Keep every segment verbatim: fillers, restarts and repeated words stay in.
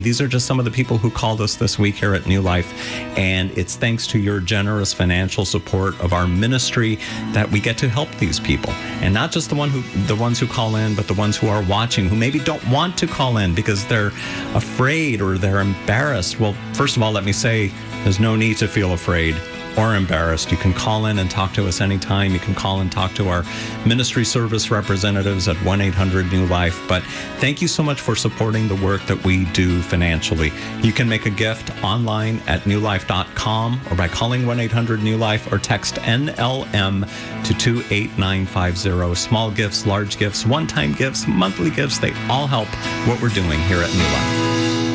These are just some of the people who called us this week here at New Life, and it's thanks to your generous financial support of our ministry that we get to help these people. And not just the one who, the ones who call in, but the ones who are watching, who maybe don't want to call in because they're afraid or they're embarrassed. Well, first of all, let me say, there's no need to feel afraid or embarrassed. You can call in and talk to us anytime. You can call and talk to our ministry service representatives at one eight hundred new life. But thank you so much for supporting the work that we do financially. You can make a gift online at new life dot com or by calling one eight hundred new life or text N L M to two eight nine five zero. Small gifts, large gifts, one-time gifts, monthly gifts, they all help what we're doing here at New Life.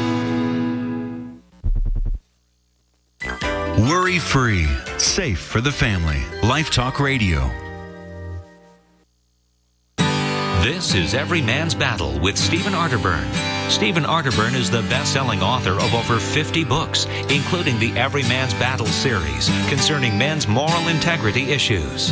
Worry-free, safe for the family. Life Talk Radio. This is Every Man's Battle with Stephen Arterburn. Stephen Arterburn is the best-selling author of over fifty books, including the Every Man's Battle series concerning men's moral integrity issues.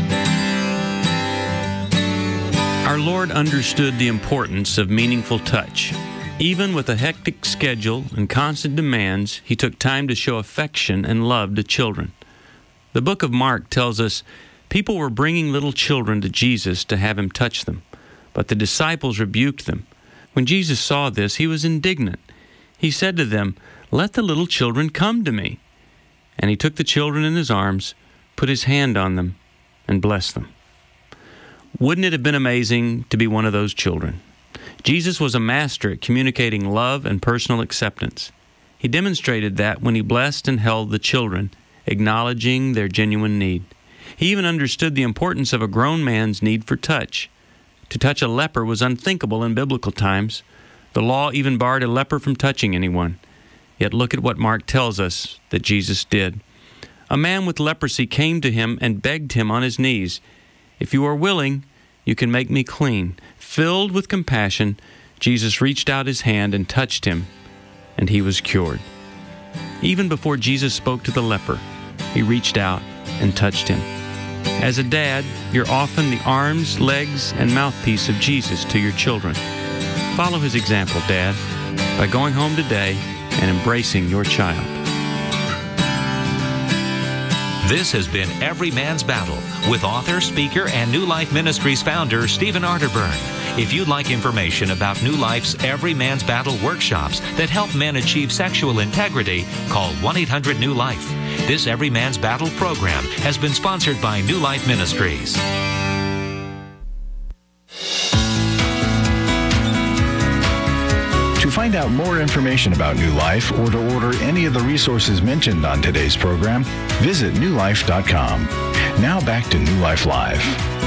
Our Lord understood the importance of meaningful touch. Even with a hectic schedule and constant demands, he took time to show affection and love to children. The book of Mark tells us people were bringing little children to Jesus to have him touch them, but the disciples rebuked them. When Jesus saw this, he was indignant. He said to them, "Let the little children come to me." And he took the children in his arms, put his hand on them, and blessed them. Wouldn't it have been amazing to be one of those children? Jesus was a master at communicating love and personal acceptance. He demonstrated that when he blessed and held the children, acknowledging their genuine need. He even understood the importance of a grown man's need for touch. To touch a leper was unthinkable in biblical times. The law even barred a leper from touching anyone. Yet look at what Mark tells us that Jesus did. A man with leprosy came to him and begged him on his knees, "If you are willing, you can make me clean." Filled with compassion, Jesus reached out his hand and touched him, and he was cured. Even before Jesus spoke to the leper, he reached out and touched him. As a dad, you're often the arms, legs, and mouthpiece of Jesus to your children. Follow his example, Dad, by going home today and embracing your child. This has been Every Man's Battle with author, speaker, and New Life Ministries founder Stephen Arterburn. If you'd like information about New Life's Every Man's Battle workshops that help men achieve sexual integrity, call one eight hundred new life. This Every Man's Battle program has been sponsored by New Life Ministries. To find out more information about New Life or to order any of the resources mentioned on today's program, visit new life dot com. Now back to New Life Live.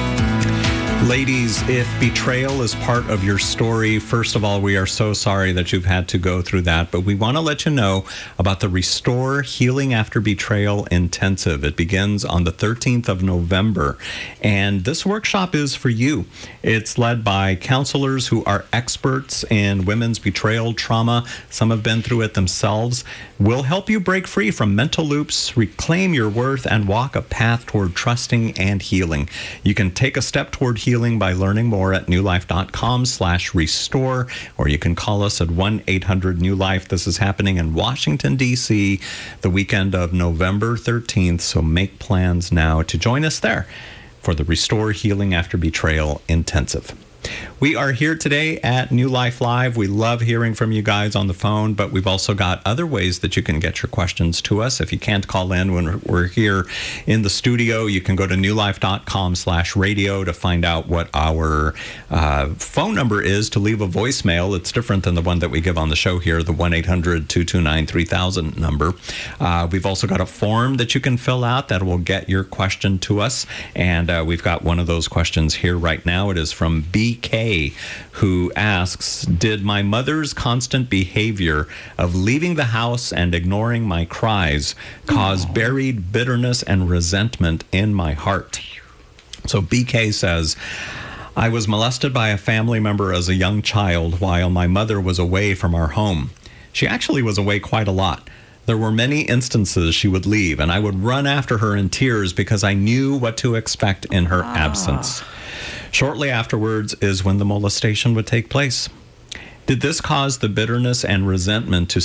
Ladies, if betrayal is part of your story, first of all, we are so sorry that you've had to go through that, but we want to let you know about the Restore Healing After Betrayal Intensive. It begins on the thirteenth of November, and this workshop is for you. It's led by counselors who are experts in women's betrayal trauma. Some have been through it themselves. We'll help you break free from mental loops, reclaim your worth, and walk a path toward trusting and healing. You can take a step toward healing by learning more at new life dot com slash restore, or you can call us at one eight hundred new life. This is happening in Washington, D C the weekend of November thirteenth, so make plans now to join us there for the Restore Healing After Betrayal Intensive. We are here today at New Life Live. We love hearing from you guys on the phone, but we've also got other ways that you can get your questions to us. If you can't call in when we're here in the studio, you can go to new life dot com slash radio to find out what our uh, phone number is to leave a voicemail. It's different than the one that we give on the show here, the one eight hundred two two nine three thousand number. Uh, we've also got a form that you can fill out that will get your question to us, and uh, we've got one of those questions here right now. It is from B K, who asks, did my mother's constant behavior of leaving the house and ignoring my cries cause oh. buried bitterness and resentment in my heart? So B K says, I was molested by a family member as a young child while my mother was away from our home. She actually was away quite a lot. There were many instances she would leave, and I would run after her in tears because I knew what to expect in her ah. absence. Shortly afterwards is when the molestation would take place. Did this cause the bitterness and resentment to